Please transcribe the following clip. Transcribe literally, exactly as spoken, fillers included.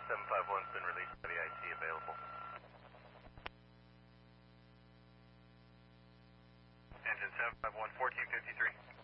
seven five one's been released by the I T available. Engine seven five one, fourteen fifty-three.